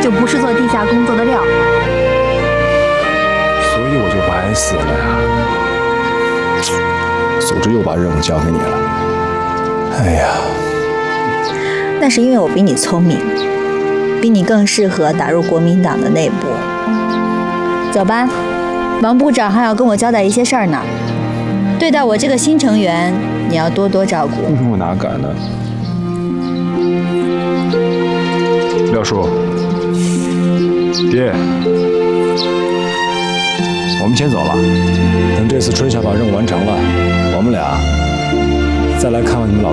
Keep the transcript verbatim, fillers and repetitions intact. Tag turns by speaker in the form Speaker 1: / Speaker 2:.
Speaker 1: 就不是做地下工作的料。
Speaker 2: 所以我就白死了呀。组织又把任务交给你了。哎呀，
Speaker 3: 那是因为我比你聪明，比你更适合打入国民党的内部。走吧，王部长还要跟我交代一些事儿呢。对待我这个新成员，你要多多照顾。
Speaker 2: 我哪敢呢？廖叔，爹，我们先走了。等这次春夏把任务完成了，我们俩再来看望你们老。